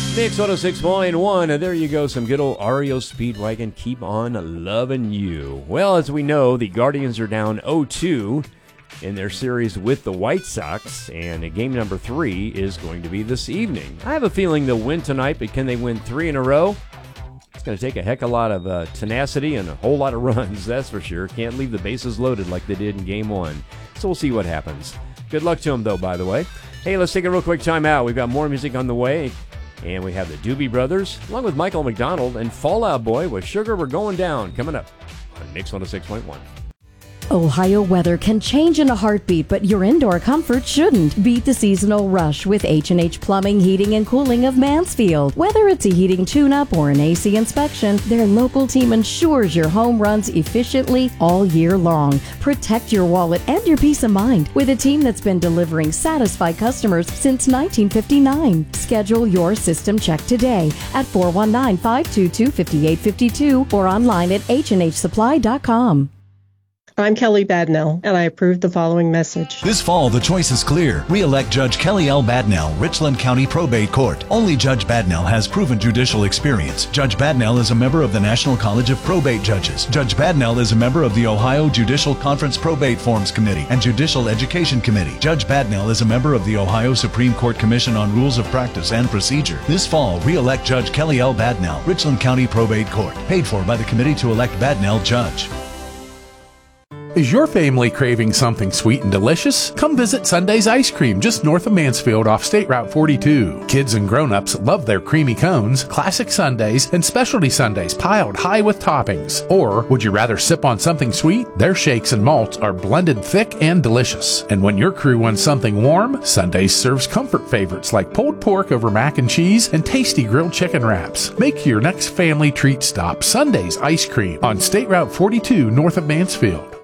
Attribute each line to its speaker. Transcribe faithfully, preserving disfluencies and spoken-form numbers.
Speaker 1: Mix one oh six point one, and there you go, some good old R E O Speedwagon, Keep On Loving You. Well, as we know, the Guardians are down oh two in their series with the White Sox, and game number three is going to be this evening. I have a feeling they'll win tonight, but can they win three in a row? It's going to take a heck of a lot of uh, tenacity and a whole lot of runs, that's for sure. Can't leave the bases loaded like they did in game one. So we'll see what happens. Good luck to them, though, by the way. Hey, let's take a real quick time out. We've got more music on the way. And we have the Doobie Brothers, along with Michael McDonald and Fall Out Boy with Sugar We're Going Down, coming up on Mix one oh six point one.
Speaker 2: Ohio weather can change in a heartbeat, but your indoor comfort shouldn't. Beat the seasonal rush with H and H Plumbing, Heating, and Cooling of Mansfield. Whether it's a heating tune-up or an A C inspection, their local team ensures your home runs efficiently all year long. Protect your wallet and your peace of mind with a team that's been delivering satisfied customers since nineteen fifty-nine. Schedule your system check today at four one nine, five two two, five eight five two or online at h and h supply dot com.
Speaker 3: I'm Kelly Badnell, and I approve the following message.
Speaker 4: This fall, the choice is clear. Re-elect Judge Kelly L. Badnell, Richland County Probate Court. Only Judge Badnell has proven judicial experience. Judge Badnell is a member of the National College of Probate Judges. Judge Badnell is a member of the Ohio Judicial Conference Probate Forms Committee and Judicial Education Committee. Judge Badnell is a member of the Ohio Supreme Court Commission on Rules of Practice and Procedure. This fall, re-elect Judge Kelly L. Badnell, Richland County Probate Court. Paid for by the committee to elect Badnell Judge.
Speaker 5: Is your family craving something sweet and delicious? Come visit Sunday's Ice Cream just north of Mansfield off State Route forty-two. Kids and grown-ups love their creamy cones, classic sundaes, and specialty sundaes piled high with toppings. Or would you rather sip on something sweet? Their shakes and malts are blended thick and delicious. And when your crew wants something warm, Sundays serves comfort favorites like pulled pork over mac and cheese and tasty grilled chicken wraps. Make your next family treat stop Sunday's Ice Cream on State Route forty-two north of Mansfield.